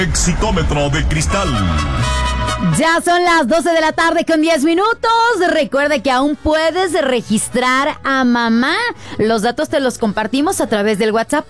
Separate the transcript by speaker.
Speaker 1: Exitómetro de cristal.
Speaker 2: Ya son las 12 de la tarde con 10 minutos. Recuerde que aún puedes registrar a mamá. Los datos te los compartimos a través del WhatsApp